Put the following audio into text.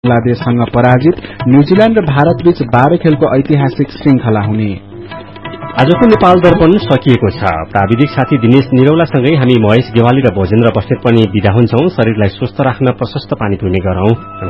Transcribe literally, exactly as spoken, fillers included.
बंगलादेशसँग पराजित। न्यूजील्याण्ड र भारत बीच बाह्र खेलको ऐतिहासिक श्रृंखला हुने। आजको नेपाल दर्पण सकिएको छ। प्राविधिक साथी दिनेश निरौलासँगै हामी महेश गेवाली र भोजेन्द्र बस्नेत पनि बिदा हुन्छौं। शरीरलाई स्वस्थ राख्न प्रशस्त पानी पिउने गरौं।